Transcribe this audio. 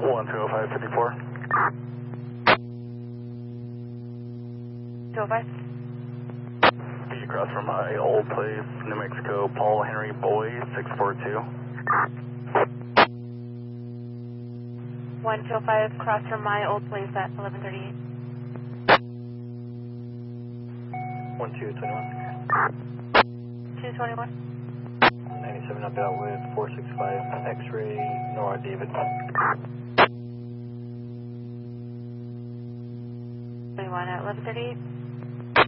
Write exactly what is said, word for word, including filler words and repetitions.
one two oh five fifty-four. two oh five? Be across from my old place, New Mexico, Paul Henry Boy, six four two. one two oh five, cross from my old place at eleven thirty-eight. one two twenty-one. two twenty-one. ninety-seven up out with four six five, X-ray, Nora David. twenty-one at eleven thirty-eight.